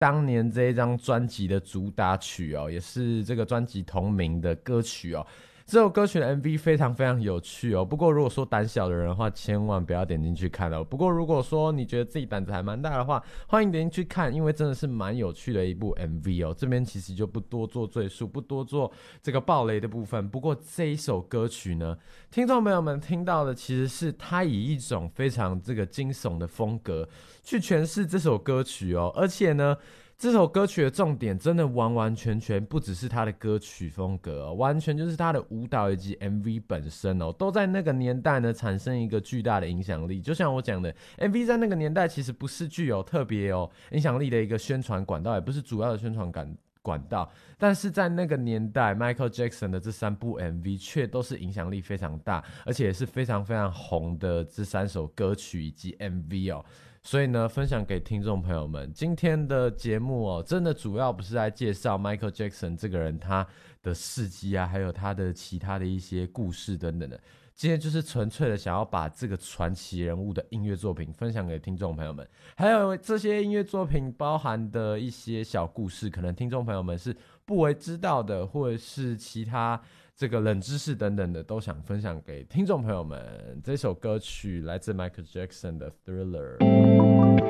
当年这一张专辑的主打曲哦，也是这个专辑同名的歌曲哦。这首歌曲的 MV 非常非常有趣哦，不过如果说胆小的人的话，千万不要点进去看哦。不过如果说你觉得自己胆子还蛮大的话，欢迎点进去看，因为真的是蛮有趣的一部 MV 哦。这边其实就不多做赘述，不多做这个爆雷的部分。不过这一首歌曲呢，听众朋友们听到的其实是他以一种非常这个惊悚的风格去诠释这首歌曲哦，而且呢。这首歌曲的重点真的完完全全不只是他的歌曲风格哦，完全就是他的舞蹈以及 MV 本身哦，都在那个年代呢产生一个巨大的影响力。就像我讲的 ，MV 在那个年代其实不是具有特别有影响力的一个宣传管道，也不是主要的宣传管道，但是在那个年代 ，Michael Jackson 的这3部 MV 却都是影响力非常大，而且也是非常非常红的这3首歌曲以及 MV 哦。所以呢，分享给听众朋友们，今天的节目哦，真的主要不是在介绍 Michael Jackson 这个人他的事迹啊，还有他的其他的一些故事等等的。今天就是纯粹的想要把这个传奇人物的音乐作品分享给听众朋友们，还有这些音乐作品包含的一些小故事，可能听众朋友们是不为知道的，或者是其他这个冷知识等等的，都想分享给听众朋友们。这首歌曲来自 Michael Jackson 的《Thriller》。